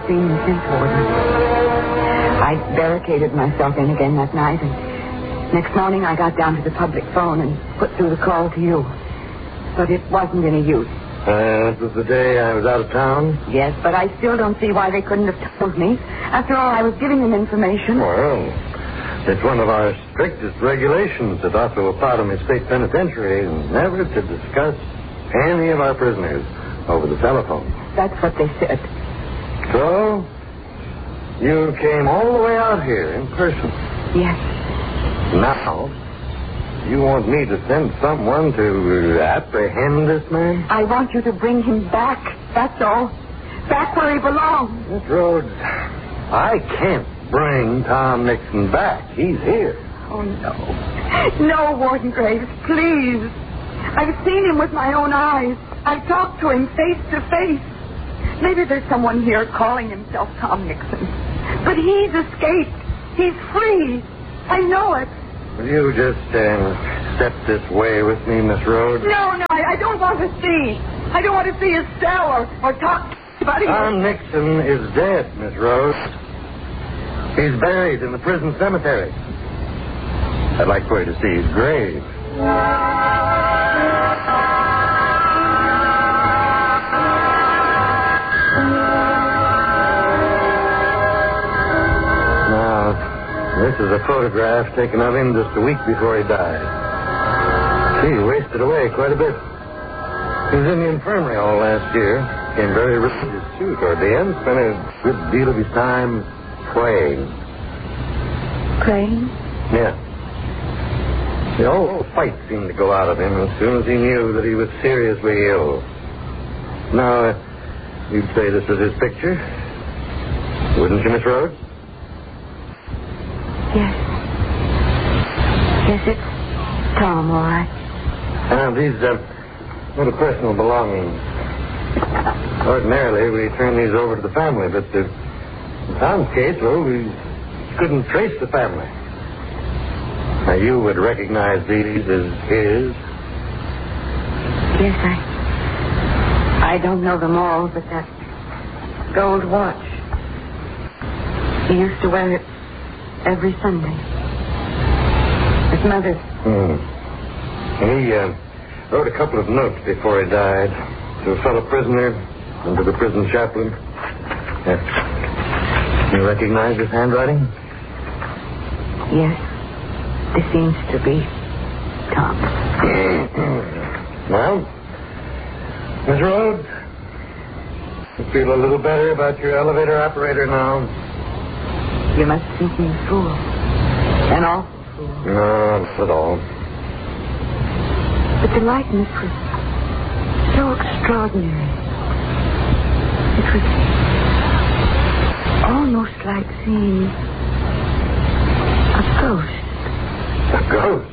seen him since, Warden. I barricaded myself in again that night, and next morning I got down to the public phone and put through the call to you. But it wasn't any use. That was the day I was out of town? Yes, but I still don't see why they couldn't have told me. After all, I was giving them information. Well, it's one of our strictest regulations at Ottawa State Penitentiary never to discuss any of our prisoners over the telephone. That's what they said. So, you came all the way out here in person? Yes. Now, you want me to send someone to apprehend this man? I want you to bring him back, that's all. Back where he belongs. Miss Rhodes, I can't bring Tom Nixon back. He's here. Oh, no. No, Warden Graves, please. I've seen him with my own eyes. I've talked to him face to face. Maybe there's someone here calling himself Tom Nixon. But he's escaped. He's free. I know it. Will you just step this way with me, Miss Rhodes? No, I don't want to see. I don't want to see his cell or talk to anybody. Tom Nixon is dead, Miss Rhodes. He's buried in the prison cemetery. I'd like for you to see his grave. This is a photograph taken of him just a week before he died. He wasted away quite a bit. He was in the infirmary all last year. Became very religious, too, toward the end. Spent a good deal of his time praying. Praying? Yeah. The whole fight seemed to go out of him as soon as he knew that he was seriously ill. Now, you'd say this is his picture, wouldn't you, Miss Rhodes? Yes. Yes, it's Tom, all right. These little personal belongings. Ordinarily, we turn these over to the family, but in Tom's case, well, we couldn't trace the family. Now, you would recognize these as his? Yes, I don't know them all, but that gold watch. He used to wear it every Sunday. His mother's. And he wrote a couple of notes before he died to a fellow prisoner and to the prison chaplain. You recognize his handwriting? Yes. This seems to be Tom. Well, Miss Rhodes, you feel a little better about your elevator operator now? You must think me a fool. An awful fool. No, not at all. But the likeness was so extraordinary. It was almost like seeing a ghost. A ghost?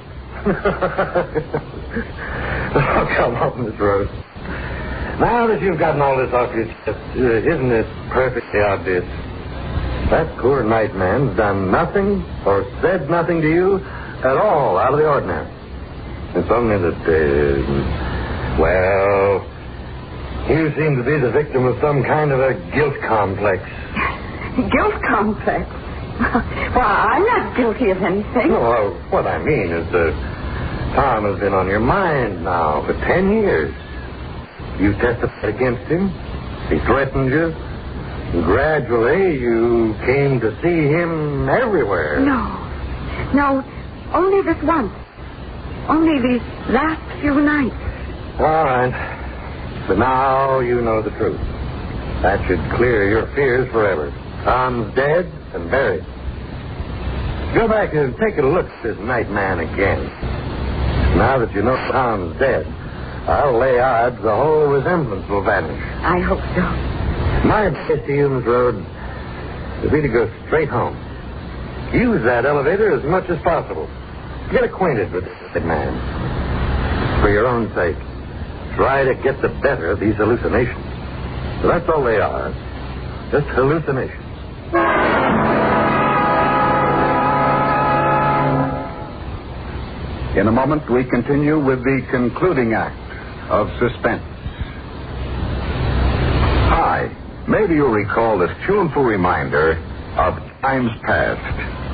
Oh, come on, Miss Rose. Now that you've gotten all this off your chest, isn't it perfectly obvious? That poor night man's done nothing or said nothing to you at all out of the ordinary. It's only that, well, you seem to be the victim of some kind of a guilt complex. Guilt complex? Well, I'm not guilty of anything. Well, what I mean is that Tom has been on your mind now for 10 years. You testified against him. He threatened you. Gradually, you came to see him everywhere. No, only this once. Only these last few nights. All right. But now you know the truth. That should clear your fears forever. Tom's dead and buried. Go back and take a look at this night man again. Now that you know Tom's dead, I'll lay odds the whole resemblance will vanish. I hope so. My advice to you, Miss Rhodes, would be to go straight home. Use that elevator as much as possible. Get acquainted with this man. For your own sake, try to get the better of these hallucinations. That's all they are. Just hallucinations. In a moment, we continue with the concluding act of Suspense. Hi, maybe you'll recall this tuneful reminder of times past.